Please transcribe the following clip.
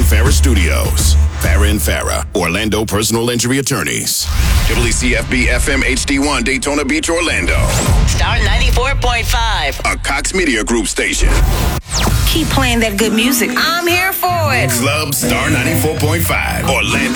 Farah Studios. Farah and Farah, Orlando personal injury attorneys. WCFB FM HD1, Daytona Beach, Orlando. Star 94.5. A Cox Media Group station. Keep playing that good music. I'm here for it. Club Star 94.5, Orlando.